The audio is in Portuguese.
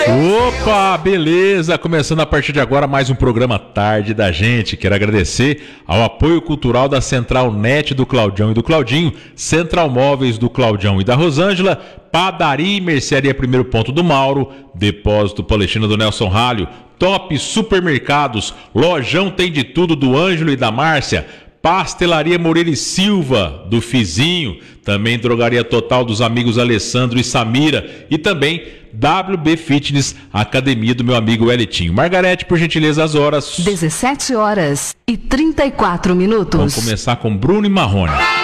Opa, beleza! Começando a partir de agora mais um programa Tarde da Gente. Quero agradecer ao apoio cultural da Central Net do Claudião e do Claudinho, Central Móveis do Claudião e da Rosângela, Padaria e Mercearia Primeiro Ponto do Mauro, Depósito Palestina do Nelson Ralho, Top Supermercados, Lojão Tem de Tudo do Ângelo e da Márcia, Pastelaria Moreira e Silva, do Fizinho, também Drogaria Total dos amigos Alessandro e Samira, e também WB Fitness, Academia do meu amigo Elitinho. Margarete, por gentileza, as horas. 17h34. Vamos começar com Bruno e Marrone.